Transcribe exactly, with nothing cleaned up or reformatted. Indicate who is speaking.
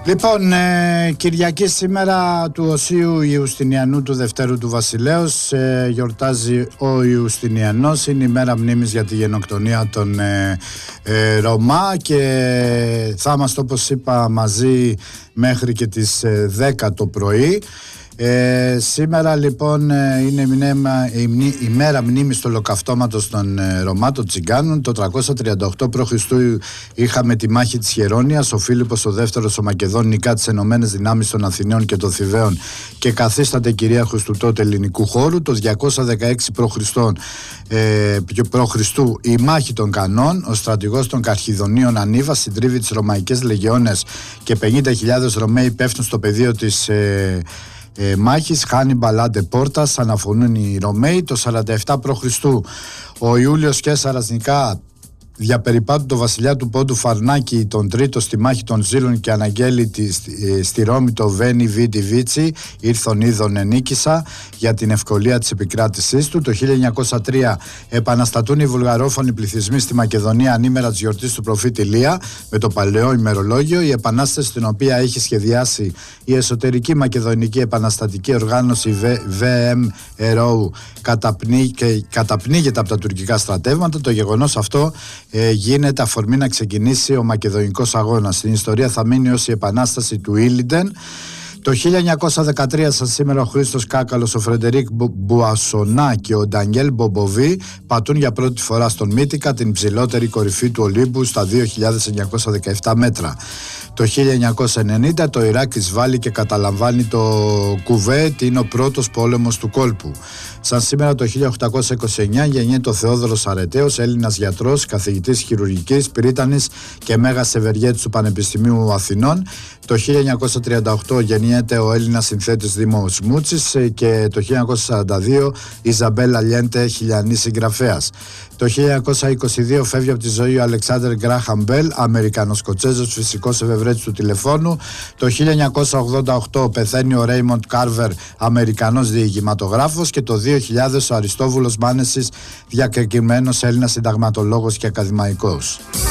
Speaker 1: Λοιπόν, ε, Κυριακή σήμερα του Οσίου Ιουστινιανού του Δευτέρου του Βασιλέως, ε, γιορτάζει ο Ιουστινιανός. Είναι η μέρα μνήμης για τη γενοκτονία των ε, ε, Ρωμά και θα είμαστε, όπως είπα, μαζί μέχρι και τις ε, δέκα το πρωί. Ε, σήμερα λοιπόν είναι η, μνήμα, η, μνή, η μέρα μνήμης του ολοκαυτώματος των ε, Ρωμά, των Τσιγκάνων. Το τριακόσια τριάντα οκτώ π.Χ. είχαμε τη μάχη της Χερόνιας. Ο Φίλιππος ο δεύτερος ο Μακεδόν νικά τις ενωμένες δυνάμεις των Αθηναίων και των Θηβαίων και καθίσταται κυρίαρχος του τότε ελληνικού χώρου. Το διακόσια δεκαέξι π.Χ. Ε, π.Χ. η μάχη των Κανών. Ο στρατηγός των Καρχιδονίων Ανίβας συντρίβει τις Ρωμαϊκές Λεγεώνες και πενήντα χιλιάδες Ρωμαίοι πέφτουν στο πεδίο της ε, Ε, μάχης. Χάνιμπαλ άντε Πόρτας, αναφωνούν οι Ρωμαίοι. Το σαράντα επτά π.Χ. ο Ιούλιος Καίσαρας νικά διαπεριπάτου το βασιλιά του Πόντου Φαρνάκη τον τρίτο στη μάχη των Ζήλων και αναγγέλει τη, στη, στη Ρώμη το Βένι Βίτι Βίτσι, ήρθον είδον ενίκησα, για την ευκολία της επικράτησής του. Το χίλια εννιακόσια τρία επαναστατούν οι βουλγαρόφωνοι πληθυσμοί στη Μακεδονία ανήμερα της γιορτής του προφήτη Ηλία με το παλαιό ημερολόγιο. Η επανάσταση την οποία έχει σχεδιάσει η εσωτερική μακεδονική επαναστατική οργάνωση βι εμ Ερόου καταπνί, καταπνίγεται από τα τουρκικά στρατεύματα. Το γεγονός αυτό Ε, γίνεται αφορμή να ξεκινήσει ο Μακεδονικός αγώνας. Στην ιστορία θα μείνει ως η επανάσταση του Ήλιντεν. Το χίλια εννιακόσια δεκατρία, σαν σήμερα, ο Χρήστος Κάκαλος, ο Φρεντερίκ Μπουασονά και ο Ντανιέλ Μπομποβί πατούν για πρώτη φορά στον Μύτικα, την ψηλότερη κορυφή του Ολύμπου, στα δύο χιλιάδες εννιακόσια δεκαεπτά μέτρα. Το χίλια εννιακόσια ενενήντα το Ιράκ εισβάλλει και καταλαμβάνει το Κουβέτ, είναι ο πρώτος πόλεμος του κόλπου. Σαν σήμερα το χίλια οκτακόσια είκοσι εννιά γεννιέται ο Θεόδωρος Αρεταίος, Έλληνας γιατρός, καθηγητής χειρουργικής, πρίτανης και μέγας ευεργέτης του Πανεπιστημίου Αθηνών. Το χίλια εννιακόσια τριάντα οκτώ γεννιέται ο Έλληνας συνθέτης Δήμος Μούτσης και το χίλια εννιακόσια σαράντα δύο η Ιζαμπέλα Λιέντε, χιλιανή συγγραφέας. Το χίλια εννιακόσια είκοσι δύο φεύγει από τη ζωή ο Αλεξάνδερ Γκράχαμ Μπέλ, Αμερικανοσκοτσέζος φυσικός εφευρέτης του τηλεφώνου. Το χίλια εννιακόσια ογδόντα οκτώ πεθαίνει ο Ρέιμοντ Κάρβερ, Αμερικανός διηγηματογράφος, και το δύο χιλιάδες ο Αριστόβουλος Μάνεσης, διακεκριμένος Έλληνας συνταγματολόγος και ακαδημαϊκός.